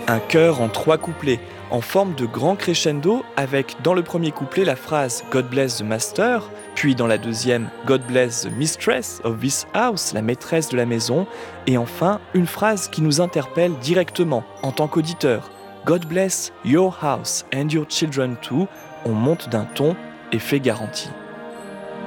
Un chœur en 3 couplets, en forme de grand crescendo, avec dans le premier couplet la phrase « God bless the master », puis dans la deuxième « God bless the mistress of this house », la maîtresse de la maison, et enfin une phrase qui nous interpelle directement en tant qu'auditeur « God bless your house and your children too », on monte d'un ton, effet garanti.